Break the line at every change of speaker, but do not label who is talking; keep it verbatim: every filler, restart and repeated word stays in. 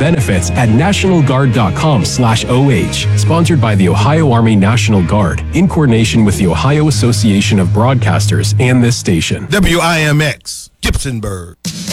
benefits at nationalguard.com slash OH. Sponsored by the Ohio Army National Guard in coordination with the Ohio Association of Broadcasters and this station.
W I M X, Gibsonburg.